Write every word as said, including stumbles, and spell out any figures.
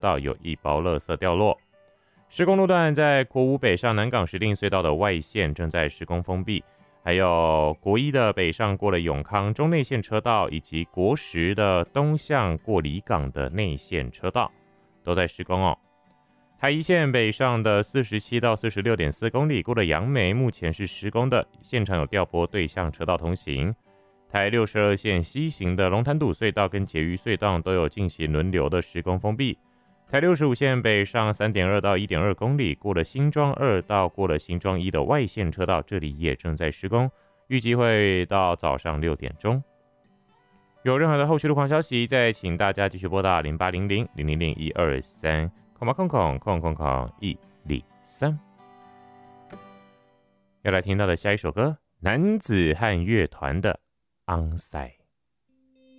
道有一包垃圾掉落。施工路段在国五北上南港石碇隧道的外线正在施工封闭，还有国一的北上过了永康中内线车道，以及国十的东向过里港的内线车道都在施工哦。台一线北上的四十七到四十六点四公里过了杨梅，目前是施工的，现场有调拨对向车道通行。台六十二线西行的龙潭堵隧道跟捷鱼隧道都有进行轮流的施工封闭。台六十五线北上 三点二到一点二公里，过了新庄二到过了新庄一的外线车道，这里也正在施工，预计会到早上六点钟。有任何的后续路况消息，再请大家继续拨打零八零零零零零一二三空八空空空空空一零三。要来听到的下一首歌，男子汉乐团的《昂塞》。